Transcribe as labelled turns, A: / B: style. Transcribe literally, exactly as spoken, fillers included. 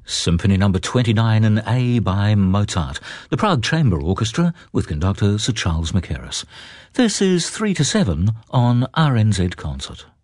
A: Symphony Number twenty-nine in A by Mozart, the Prague Chamber Orchestra with conductor Sir Charles Mackerras. This is three to seven on R N Z Concert.